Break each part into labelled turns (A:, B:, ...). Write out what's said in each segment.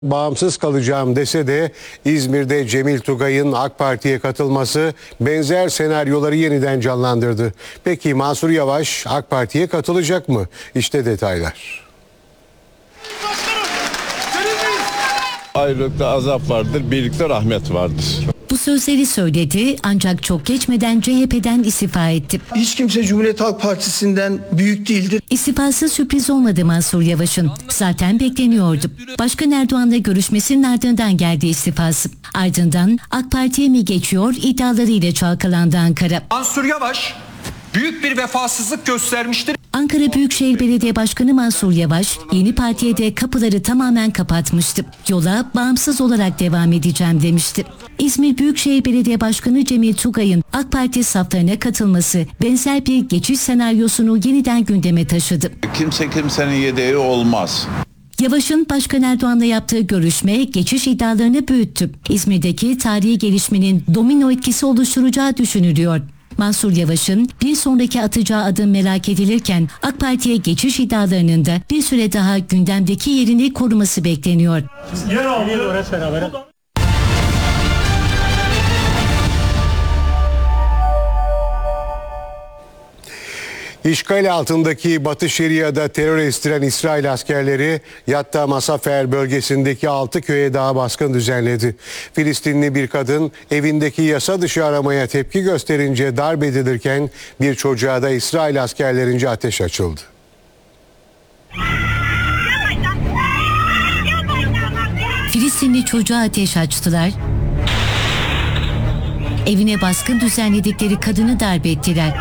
A: Bağımsız kalacağım dese de İzmir'de Cemil Tugay'ın AK Parti'ye katılması benzer senaryoları yeniden canlandırdı. Peki Mansur Yavaş AK Parti'ye katılacak mı? İşte detaylar.
B: Ayrılıkta azap vardır, birlikte rahmet vardır.
C: Bu sözleri söyledi ancak çok geçmeden CHP'den istifa etti.
D: Hiç kimse Cumhuriyet Halk Partisi'nden büyük değildir.
C: İstifası sürpriz olmadı Mansur Yavaş'ın. Zaten bekleniyordu. Başkan Erdoğan'la görüşmesinin ardından geldi istifası. Ardından AK Parti'ye mi geçiyor iddialarıyla çalkalandı Ankara.
E: Mansur Yavaş büyük bir vefasızlık göstermiştir.
C: Ankara Büyükşehir Belediye Başkanı Mansur Yavaş yeni partiye de kapıları tamamen kapatmıştı. Yola bağımsız olarak devam edeceğim demişti. İzmir Büyükşehir Belediye Başkanı Cemil Tugay'ın AK Parti saflarına katılması benzer bir geçiş senaryosunu yeniden gündeme taşıdı.
B: Kimse kimsenin yedeği olmaz.
C: Yavaş'ın Başkan Erdoğan'la yaptığı görüşme geçiş iddialarını büyüttü. İzmir'deki tarihi gelişmenin domino etkisi oluşturacağı düşünülüyor. Mansur Yavaş'ın bir sonraki atacağı adım merak edilirken AK Parti'ye geçiş iddialarının da bir süre daha gündemdeki yerini koruması bekleniyor.
A: İşgal altındaki Batı Şeria'da terör estiren İsrail askerleri Yatta Masafer bölgesindeki 6 köye daha baskın düzenledi. Filistinli bir kadın evindeki yasa dışı aramaya tepki gösterince darp edilirken bir çocuğa da İsrail askerlerince ateş açıldı.
C: Filistinli çocuğa ateş açtılar. Evine baskın düzenledikleri kadını darp ettiler.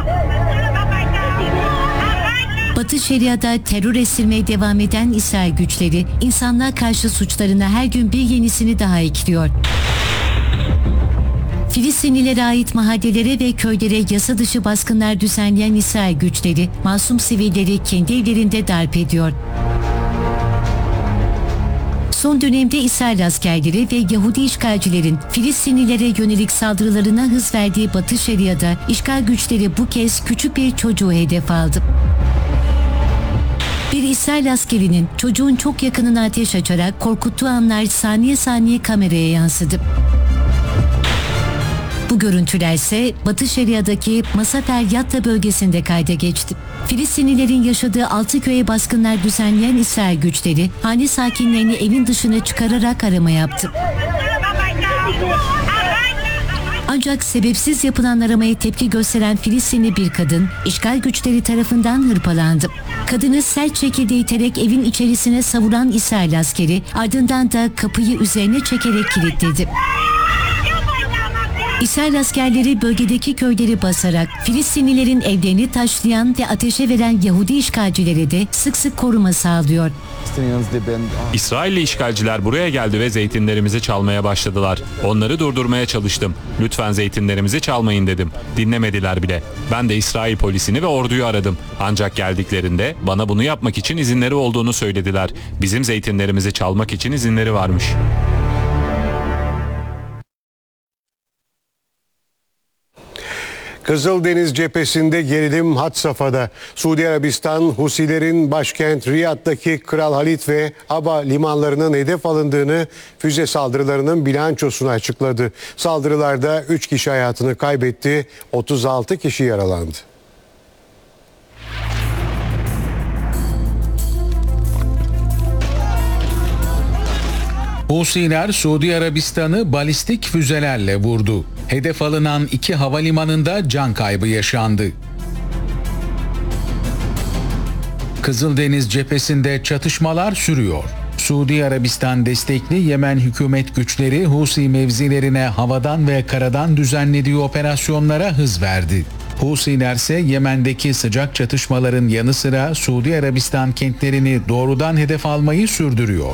C: Batı Şeria'da terör estirmeye devam eden İsrail güçleri insanlığa karşı suçlarına her gün bir yenisini daha ekliyor. Filistinlilere ait mahallelere ve köylere yasa dışı baskınlar düzenleyen İsrail güçleri masum sivilleri kendi evlerinde darp ediyor. Son dönemde İsrail askerleri ve Yahudi işgalcilerin Filistinlilere yönelik saldırılarına hız verdiği Batı Şeria'da işgal güçleri bu kez küçük bir çocuğu hedef aldı. Bir İsrail askerinin çocuğun çok yakınına ateş açarak korkuttuğu anlar saniye saniye kameraya yansıdı. Bu görüntüler ise Batı Şeria'daki Masafer Yatta bölgesinde kayda geçti. Filistinlilerin yaşadığı 6 köye baskınlar düzenleyen İsrail güçleri hane sakinlerini evin dışına çıkararak arama yaptı. Ancak sebepsiz yapılan aramaya tepki gösteren Filistinli bir kadın işgal güçleri tarafından hırpalandı. Kadını sert şekilde iterek evin içerisine savuran İsrail askeri ardından da kapıyı üzerine çekerek kilitledi. İsrail askerleri bölgedeki köyleri basarak Filistinlilerin evlerini taşlayan ve ateşe veren Yahudi işgalcilere de sık sık koruma sağlıyor.
F: İsrailli işgalciler buraya geldi ve zeytinlerimizi çalmaya başladılar. Onları durdurmaya çalıştım. Lütfen zeytinlerimizi çalmayın dedim. Dinlemediler bile. Ben de İsrail polisini ve orduyu aradım. Ancak geldiklerinde bana bunu yapmak için izinleri olduğunu söylediler. Bizim zeytinlerimizi çalmak için izinleri varmış.
A: Kızıldeniz cephesinde gerilim had safhada. Suudi Arabistan, Husilerin başkent Riyad'daki Kral Halid ve Aba limanlarının hedef alındığını füze saldırılarının bilançosunu açıkladı. Saldırılarda 3 kişi hayatını kaybetti, 36 kişi yaralandı.
G: Husiler Suudi Arabistan'ı balistik füzelerle vurdu. Hedef alınan 2 havalimanında can kaybı yaşandı. Kızıldeniz cephesinde çatışmalar sürüyor. Suudi Arabistan destekli Yemen hükümet güçleri Husi mevzilerine havadan ve karadan düzenlediği operasyonlara hız verdi. Husiler ise Yemen'deki sıcak çatışmaların yanı sıra Suudi Arabistan kentlerini doğrudan hedef almayı sürdürüyor.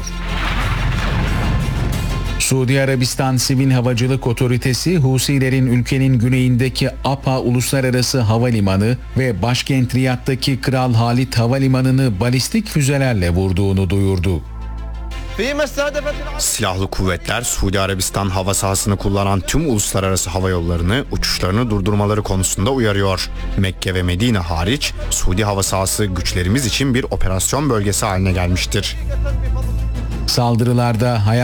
G: Suudi Arabistan Sivil Havacılık Otoritesi, Husilerin ülkenin güneyindeki Apa Uluslararası Havalimanı ve başkent Riyad'daki Kral Halid Havalimanı'nı balistik füzelerle vurduğunu duyurdu.
H: Silahlı kuvvetler Suudi Arabistan hava sahasını kullanan tüm uluslararası hava yollarını uçuşlarını durdurmaları konusunda uyarıyor. Mekke ve Medine hariç Suudi hava sahası güçlerimiz için bir operasyon bölgesi haline gelmiştir.
G: Saldırılarda